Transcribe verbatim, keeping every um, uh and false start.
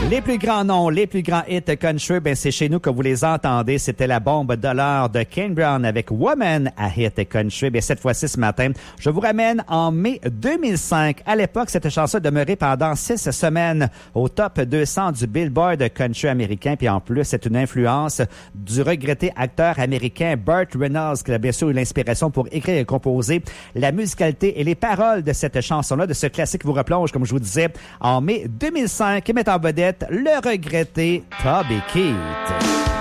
Les plus grands noms, les plus grands hits country, ben c'est chez nous que vous les entendez. C'était la bombe de l'heure de Kane Brown avec Woman à Hit Country. Ben cette fois-ci, ce matin, je vous ramène en mai deux mille cinq. À l'époque, cette chanson demeurait pendant six semaines au top deux cents du Billboard country américain. Puis en plus, c'est une influence du regretté acteur américain Burt Reynolds qui a bien sûr eu l'inspiration pour écrire et composer la musicalité et les paroles de cette chanson-là, de ce classique vous replonge, comme je vous disais, en mai deux mille cinq, qui met en vedette le regretté Toby Keith.